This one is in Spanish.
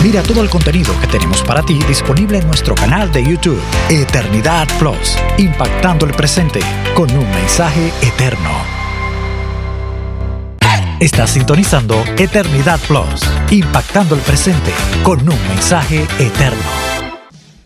Mira todo el contenido que tenemos para ti disponible en nuestro canal de YouTube, Eternidad Plus, impactando el presente con un mensaje eterno. Estás sintonizando Eternidad Plus, impactando el presente con un mensaje eterno.